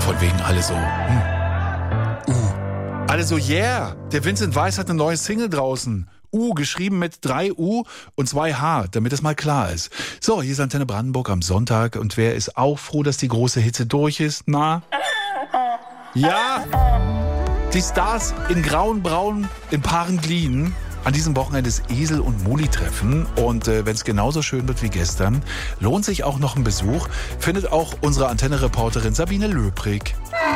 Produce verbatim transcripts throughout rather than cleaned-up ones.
von wegen alle so, hm, uh. Alle so, yeah, der Vincent Weiss hat eine neue Single draußen. U, geschrieben mit drei U und zwei H, damit es mal klar ist. So, hier ist Antenne Brandenburg am Sonntag und wer ist auch froh, dass die große Hitze durch ist? Na? Ja! Die Stars in grauen Braun in Paaren Glien. An diesem Wochenende ist Esel- und Muli-Treffen und äh, wenn es genauso schön wird wie gestern, lohnt sich auch noch ein Besuch, findet auch unsere Antenne-Reporterin Sabine Löbrig.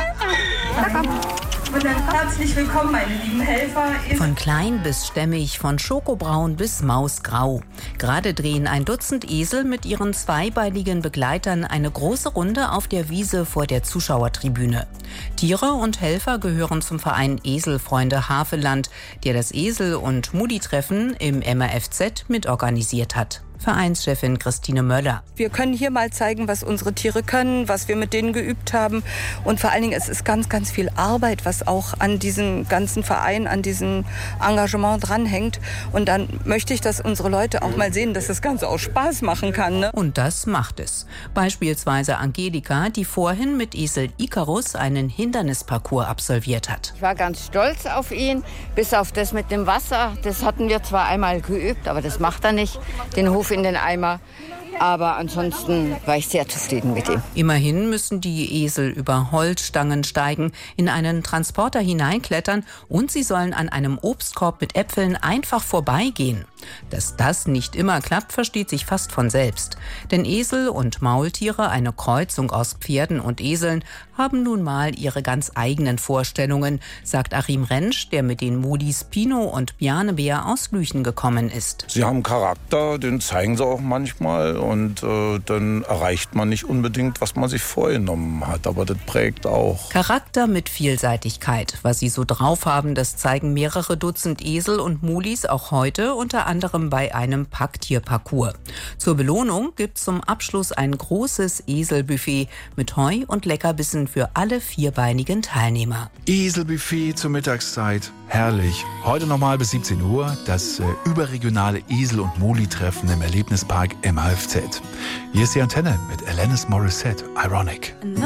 Und dann herzlich willkommen, meine lieben Helfer. Von klein bis stämmig, von schokobraun bis mausgrau. Gerade drehen ein Dutzend Esel mit ihren zweibeinigen Begleitern eine große Runde auf der Wiese vor der Zuschauertribüne. Tiere und Helfer gehören zum Verein Eselfreunde Havelland, der das Esel- und Muli-Treffen im M A F Z mitorganisiert hat. Vereinschefin Christine Möller. Wir können hier mal zeigen, was unsere Tiere können, was wir mit denen geübt haben. Und vor allen Dingen, es ist ganz, ganz viel Arbeit, was auch an diesem ganzen Verein, an diesem Engagement dranhängt. Und dann möchte ich, dass unsere Leute auch mal sehen, dass das Ganze auch Spaß machen kann. Ne? Und das macht es. Beispielsweise Angelika, die vorhin mit Esel Icarus einen Hindernisparcours absolviert hat. Ich war ganz stolz auf ihn, bis auf das mit dem Wasser. Das hatten wir zwar einmal geübt, aber das macht er nicht. Den Hof in den Eimer. Aber ansonsten war ich sehr zufrieden mit ihm. Immerhin müssen die Esel über Holzstangen steigen, in einen Transporter hineinklettern und sie sollen an einem Obstkorb mit Äpfeln einfach vorbeigehen. Dass das nicht immer klappt, versteht sich fast von selbst. Denn Esel und Maultiere, eine Kreuzung aus Pferden und Eseln, haben nun mal ihre ganz eigenen Vorstellungen, sagt Achim Rentsch, der mit den Mulis Pino und Bjanebär aus Lüchen gekommen ist. Sie haben Charakter, den zeigen sie auch manchmal und äh, dann erreicht man nicht unbedingt, was man sich vorgenommen hat, aber das prägt auch. Charakter mit Vielseitigkeit. Was sie so drauf haben, das zeigen mehrere Dutzend Esel und Mulis auch heute, unter anderem bei einem Packtierparcours. Zur Belohnung gibt es zum Abschluss ein großes Eselbuffet mit Heu und Leckerbissen für alle vierbeinigen Teilnehmer. Eselbuffet zur Mittagszeit. Herrlich. Heute nochmal bis siebzehn Uhr das äh, überregionale Esel- und Muli-Treffen im Erlebnispark M A F Z. Hier ist die Antenne mit Alanis Morissette, Ironic.